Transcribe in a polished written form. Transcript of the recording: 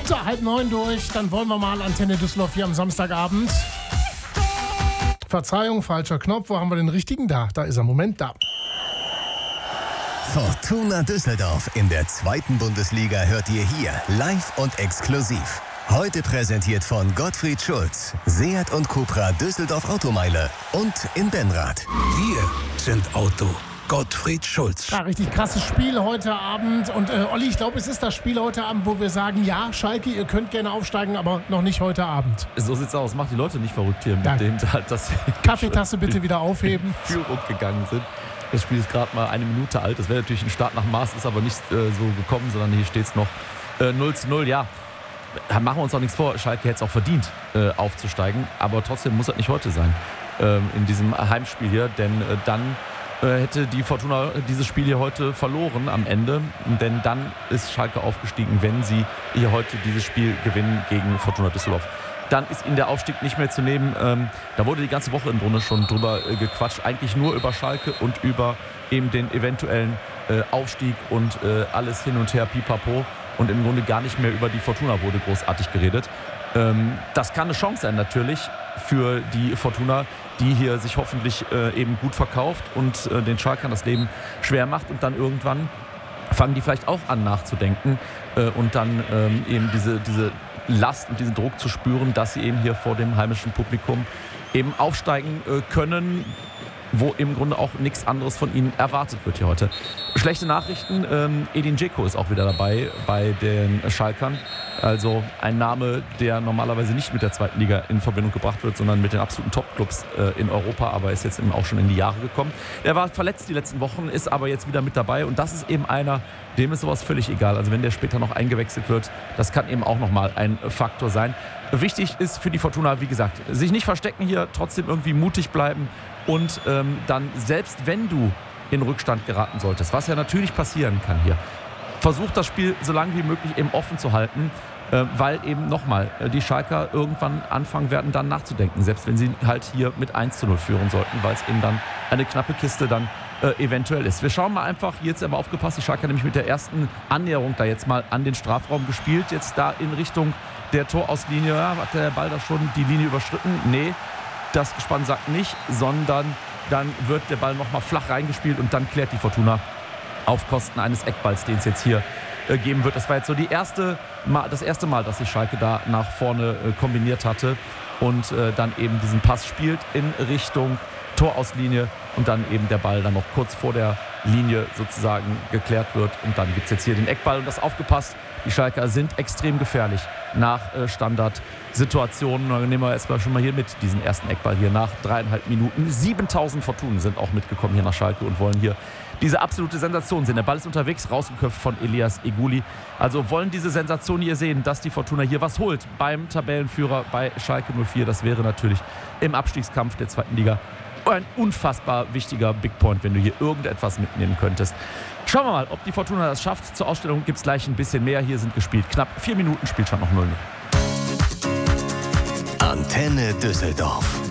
So, 8:30 durch, dann wollen wir mal Antenne Düsseldorf hier am Samstagabend. Verzeihung, falscher Knopf, wo haben wir den richtigen? Da ist er, Moment, da. Fortuna Düsseldorf in der 2. Bundesliga hört ihr hier live und exklusiv. Heute präsentiert von Gottfried Schulz, Seat und Cupra Düsseldorf Automeile und in Benrath. Wir sind Auto. Gottfried Schulz. Ja, richtig krasses Spiel heute Abend. Und Olli, ich glaube, es ist das Spiel heute Abend, wo wir sagen, ja, Schalke, ihr könnt gerne aufsteigen, aber noch nicht heute Abend. So sieht's aus. Macht die Leute nicht verrückt hier, mit denen dass Kaffeetasse bitte wieder aufheben. Führung gegangen sind. Das Spiel ist gerade mal 1 Minute alt. Das wäre natürlich ein Start nach Maß, ist aber nicht so gekommen, sondern hier steht es noch 0:0. Ja, machen wir uns auch nichts vor. Schalke hätte es auch verdient, aufzusteigen. Aber trotzdem muss das nicht heute sein, in diesem Heimspiel hier. Denn dann hätte die Fortuna dieses Spiel hier heute verloren am Ende. Denn dann ist Schalke aufgestiegen, wenn sie hier heute dieses Spiel gewinnen gegen Fortuna Düsseldorf. Dann ist ihnen der Aufstieg nicht mehr zu nehmen. Da wurde die ganze Woche im Grunde schon drüber gequatscht. Eigentlich nur über Schalke und über eben den eventuellen Aufstieg und alles hin und her, pipapo. Und im Grunde gar nicht mehr über die Fortuna wurde großartig geredet. Das kann eine Chance sein natürlich für die Fortuna, die hier sich hoffentlich eben gut verkauft und den Schalkern das Leben schwer macht. Und dann irgendwann fangen die vielleicht auch an nachzudenken und dann eben diese Last und diesen Druck zu spüren, dass sie eben hier vor dem heimischen Publikum eben aufsteigen können, wo im Grunde auch nichts anderes von ihnen erwartet wird hier heute. Schlechte Nachrichten, Edin Dzeko ist auch wieder dabei bei den Schalkern. Also ein Name, der normalerweise nicht mit der 2. Liga in Verbindung gebracht wird, sondern mit den absoluten Top-Clubs in Europa, aber ist jetzt eben auch schon in die Jahre gekommen. Der war verletzt die letzten Wochen, ist aber jetzt wieder mit dabei und das ist eben einer, dem ist sowas völlig egal. Also wenn der später noch eingewechselt wird, das kann eben auch nochmal ein Faktor sein. Wichtig ist für die Fortuna, wie gesagt, sich nicht verstecken hier, trotzdem irgendwie mutig bleiben und dann, selbst wenn du in Rückstand geraten solltest, was ja natürlich passieren kann hier, versucht das Spiel so lange wie möglich eben offen zu halten, weil eben nochmal die Schalker irgendwann anfangen werden, dann nachzudenken, selbst wenn sie halt hier mit 1:0 führen sollten, weil es eben dann eine knappe Kiste dann eventuell ist. Wir schauen mal einfach, jetzt aber aufgepasst, die Schalker nämlich mit der ersten Annäherung da jetzt mal an den Strafraum gespielt, jetzt da in Richtung der Torauslinie. Ja, hat der Ball da schon die Linie überschritten? Nee, das Gespann sagt nicht, sondern dann wird der Ball nochmal flach reingespielt und dann klärt die Fortuna auf Kosten eines Eckballs, den es jetzt hier geben wird. Das war jetzt so das erste Mal, dass sich Schalke da nach vorne kombiniert hatte und dann eben diesen Pass spielt in Richtung Torauslinie und dann eben der Ball dann noch kurz vor der Linie sozusagen geklärt wird und dann gibt es jetzt hier den Eckball und das aufgepasst. Die Schalker sind extrem gefährlich nach Standardsituationen. Dann nehmen wir erstmal schon mal hier mit diesen ersten Eckball hier nach 3,5 Minuten. 7000 Fortunen sind auch mitgekommen hier nach Schalke und wollen hier diese absolute Sensation sehen. Der Ball ist unterwegs, rausgeköpft von Elias Eguli. Also wollen diese Sensation hier sehen, dass die Fortuna hier was holt beim Tabellenführer bei Schalke 04. Das wäre natürlich im Abstiegskampf der 2. Liga ein unfassbar wichtiger Big Point, wenn du hier irgendetwas mitnehmen könntest. Schauen wir mal, ob die Fortuna das schafft. Zur Ausstellung gibt es gleich ein bisschen mehr. Hier sind gespielt knapp 4 Minuten, Spielstand noch 0:0. Antenne Düsseldorf.